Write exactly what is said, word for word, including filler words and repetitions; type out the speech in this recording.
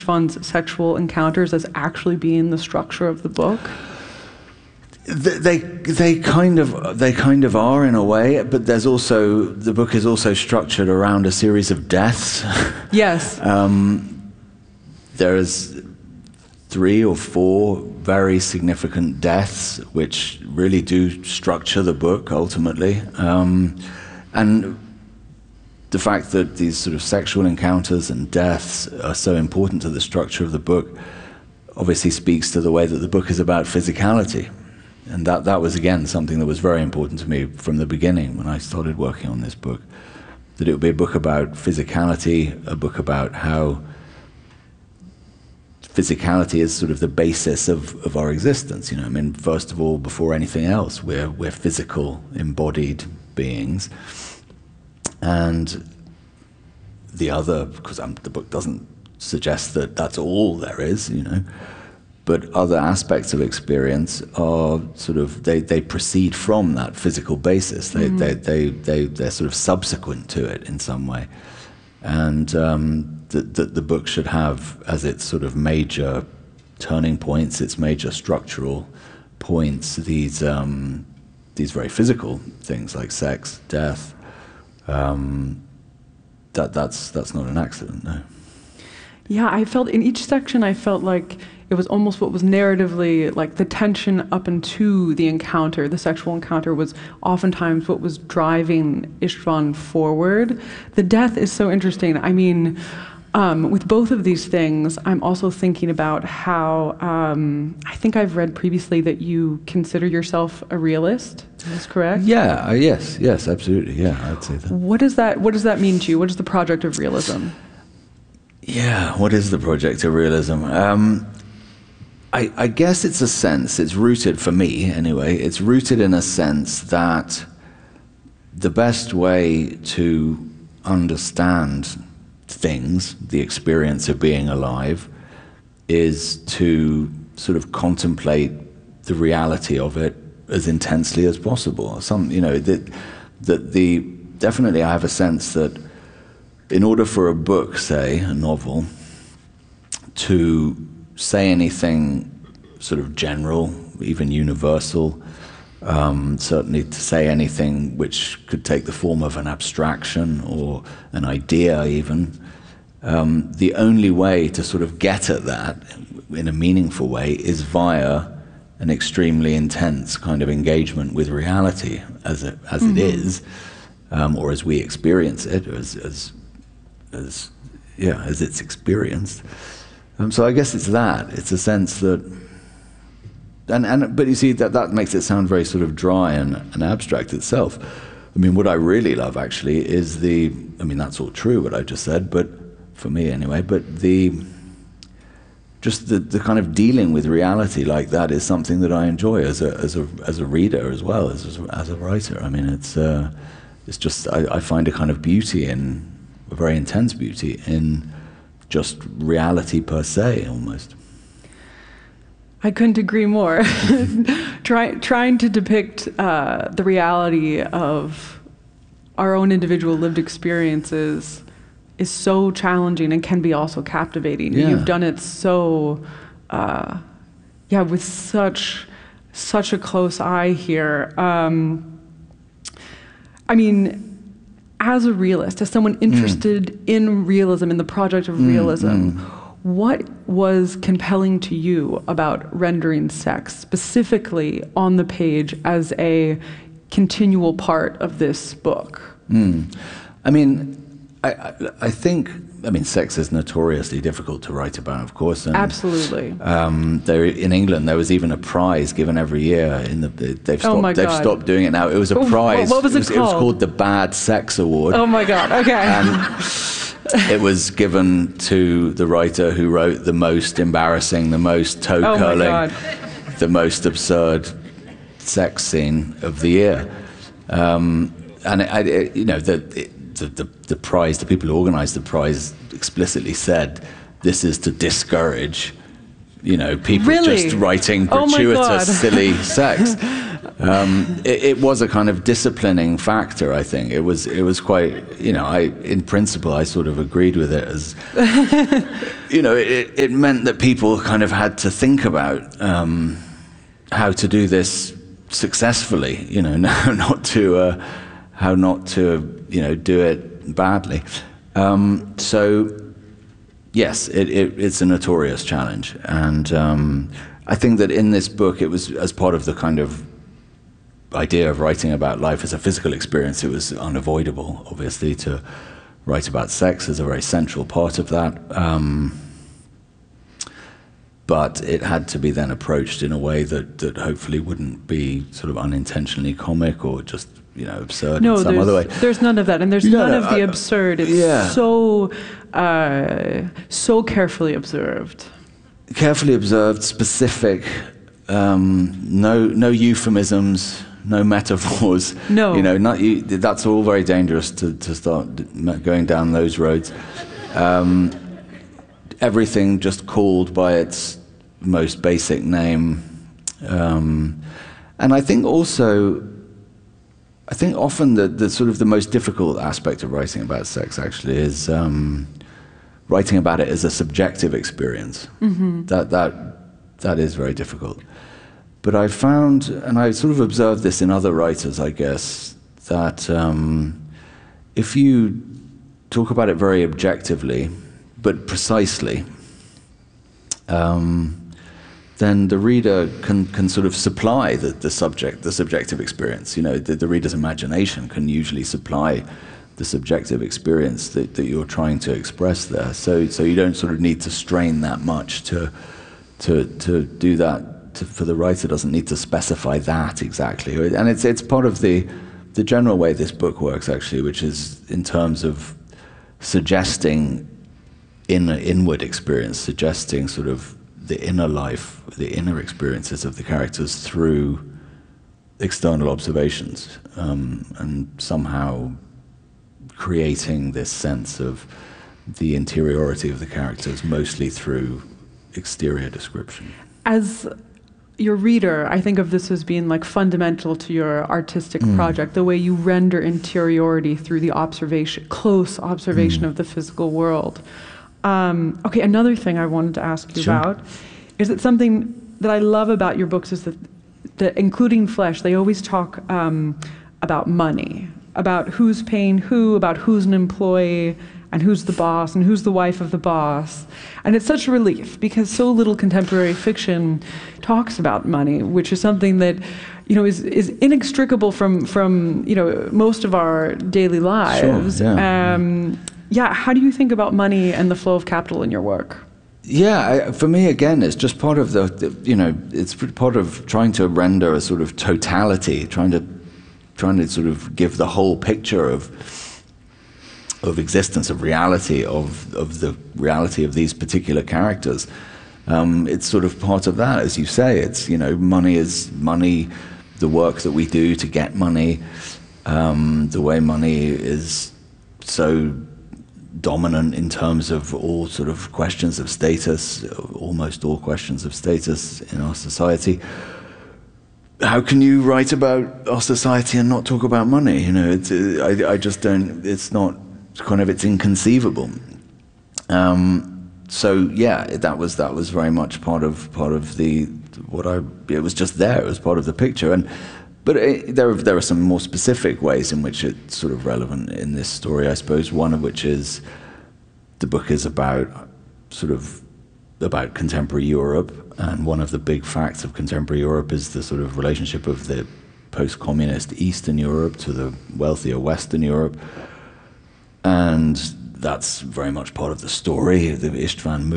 Istvan's sexual encounters as actually being the structure of the book? They they kind of they kind of are in a way, but there's also the book is also structured around a series of deaths. Yes. um, there's three or four very significant deaths, which really do structure the book ultimately, um, and the fact that these sort of sexual encounters and deaths are so important to the structure of the book obviously speaks to the way that the book is about physicality. And that, that was, again, something that was very important to me from the beginning when I started working on this book, that it would be a book about physicality, a book about how physicality is sort of the basis of, of our existence. You know, I mean, first of all, before anything else, we're, we're physical, embodied beings. And the other, because I'm, the book doesn't suggest that that's all there is, you know, but other aspects of experience are sort of, they, they proceed from that physical basis. They, mm-hmm. they, they, they, they're sort of subsequent to it in some way. And um, that the, the book should have as its sort of major turning points, its major structural points, these, um, these very physical things like sex, death. Um, that, that's, that's not an accident, no. Yeah, I felt in each section, I felt like it was almost what was narratively, like the tension up into the encounter, the sexual encounter was oftentimes what was driving Istvan forward. The death is so interesting. I mean, um, with both of these things, I'm also thinking about how, um, I think I've read previously that you consider yourself a realist, is this correct? Yeah, uh, yes, yes, absolutely, yeah, I'd say that. What does that, what does that mean to you? What is the project of realism? Yeah, what is the project of realism? Um, I, I guess it's a sense, it's rooted, for me anyway, it's rooted in a sense that the best way to understand things, the experience of being alive, is to sort of contemplate the reality of it as intensely as possible. Some, you know, that, that the, definitely I have a sense that in order for a book, say, a novel, to say anything sort of general, even universal, um, certainly to say anything which could take the form of an abstraction or an idea even, um, the only way to sort of get at that in a meaningful way is via an extremely intense kind of engagement with reality as it, as mm-hmm. it is, um, or as we experience it, as, as as yeah as it's experienced. Um, so I guess it's that. It's a sense that, and and but you see that that makes it sound very sort of dry and, and abstract itself. I mean, what I really love actually is the. I mean, that's all true what I just said, but for me anyway. But the just the the kind of dealing with reality like that is something that I enjoy as a as a as a reader as well as as a writer. I mean, it's uh, it's just I, I find a kind of beauty in. A very intense beauty in just reality per se, almost. I couldn't agree more. Try, trying to depict uh, the reality of our own individual lived experiences is so challenging and can be also captivating. Yeah. You've done it so, uh, yeah, with such, such a close eye here. Um, I mean, as a realist, as someone interested mm. in realism, in the project of mm, realism, mm. what was compelling to you about rendering sex, specifically on the page, as a continual part of this book? Mm. I mean, I, I, I think, I mean, sex is notoriously difficult to write about, of course. And, absolutely. Um, there, in England, there was even a prize given every year. In the, they've stopped, oh my they've God. stopped doing it now. It was a prize. What, what was it, it was, called? It was called the Bad Sex Award. Oh my God, okay. And it was given to the writer who wrote the most embarrassing, the most toe-curling, oh the most absurd sex scene of the year. Um, and, it, it, you know, the... It, The, the, the prize, the people who organised the prize explicitly said, this is to discourage, you know, people really? just writing oh gratuitous, silly sex. um, it, it was a kind of disciplining factor, I think. It was, it was quite, you know, I, in principle, I sort of agreed with it as, you know, it, it meant that people kind of had to think about um, how to do this successfully, you know, not to, uh, how not to, you know, do it badly. Um, so, yes, it, it, it's a notorious challenge, and um, I think that in this book, it was as part of the kind of idea of writing about life as a physical experience, it was unavoidable, obviously, to write about sex as a very central part of that. Um, but it had to be then approached in a way that, that hopefully wouldn't be sort of unintentionally comic or just, you know, absurd no, in some other way. There's none of that, and there's no, none no, of the I, absurd. It's yeah. so, uh, so carefully observed. Carefully observed, specific, um, no, no euphemisms, no metaphors. No, you know, not you. That's all very dangerous to, to start going down those roads. Um, everything just called by its most basic name, um, and I think also, I think often the, the sort of the most difficult aspect of writing about sex actually is um, writing about it as a subjective experience. Mm-hmm. That that that is very difficult. But I found, and I sort of observed this in other writers, I guess, that um, if you talk about it very objectively, but precisely, um, then the reader can, can sort of supply the, the subject, the subjective experience. You know, the, the reader's imagination can usually supply the subjective experience that, that you're trying to express there. So, so you don't sort of need to strain that much to, to, to do that. To, for the writer doesn't need to specify that exactly. And it's, it's part of the, the general way this book works, actually, which is in terms of suggesting in inward experience, suggesting sort of the inner life, the inner experiences of the characters through external observations, um, and somehow creating this sense of the interiority of the characters mostly through exterior description. As your reader, I think of this as being like fundamental to your artistic mm. project, the way you render interiority through the observation, close observation mm. of the physical world. Um, okay, another thing I wanted to ask you sure. about is that something that I love about your books is that, that including Flesh, they always talk um, about money, about who's paying who, about who's an employee, and who's the boss, and who's the wife of the boss. And it's such a relief, because so little contemporary fiction talks about money, which is something that, you know, is, is inextricable from, from, you know, most of our daily lives. Sure, yeah. Um, yeah, how do you think about money and the flow of capital in your work? Yeah, I, for me, again, it's just part of the, the, you know, it's part of trying to render a sort of totality, trying to, trying to sort of give the whole picture of, of existence, of reality, of of the reality of these particular characters. Um, it's sort of part of that, as you say. It's, you know, money is money, the work that we do to get money, um, the way money is so dominant in terms of all sort of questions of status, almost all questions of status in our society. How can you write about our society and not talk about money? You know, it's, I, I just don't, it's not, kind of, it's inconceivable. Um, so yeah, that was, that was very much part of, part of the, what I, it was just there, it was part of the picture. And But it, there, are, there are some more specific ways in which it's sort of relevant in this story, I suppose. One of which is the book is about sort of about contemporary Europe, and one of the big facts of contemporary Europe is the sort of relationship of the post-communist Eastern Europe to the wealthier Western Europe, and that's very much part of the story, the Istvan